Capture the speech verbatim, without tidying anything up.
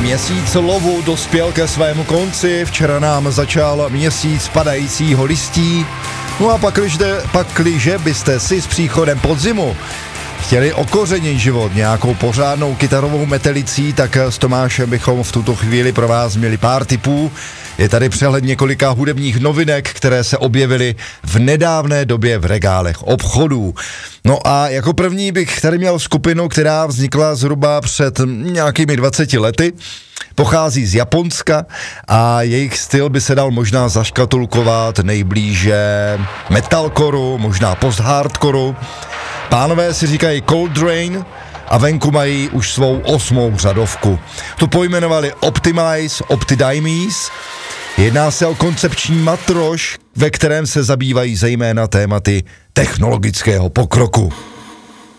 Měsíc lovu dospěl ke svému konci, včera nám začal měsíc padajícího listí, no a pakliže, pakliže byste si s příchodem podzimu chtěli okořenit život nějakou pořádnou kytarovou metelicí, tak s Tomášem bychom v tuto chvíli pro vás měli pár tipů. Je tady přehled několika hudebních novinek, které se objevily v nedávné době v regálech obchodů. No a jako první bych tady měl skupinu, která vznikla zhruba před nějakými dvaceti lety. Pochází z Japonska a jejich styl by se dal možná zaškatulkovat nejblíže metalcoreu, možná post-hardcoreu. Pánové si říkají Cold Drain a venku mají už svou osmou řadovku. To pojmenovali Optimize, Optidymes. Jedná se o koncepční matroš, ve kterém se zabývají zejména tématy technologického pokroku.